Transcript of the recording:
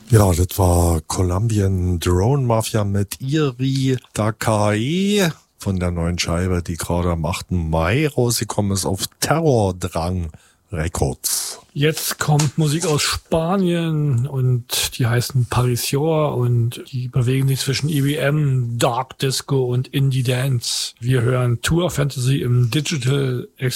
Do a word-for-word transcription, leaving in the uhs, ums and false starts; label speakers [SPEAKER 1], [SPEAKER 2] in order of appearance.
[SPEAKER 1] Ja, das war Colombian Drone Mafia mit Iri Dakae von der neuen Scheibe, die gerade am achten Mai rausgekommen ist auf Terrordrang Records.
[SPEAKER 2] Jetzt kommt Musik aus Spanien und die heißen Parisior und die bewegen sich zwischen E B M, Dark Disco und Indie Dance. Wir hören Tour Fantasy im Digital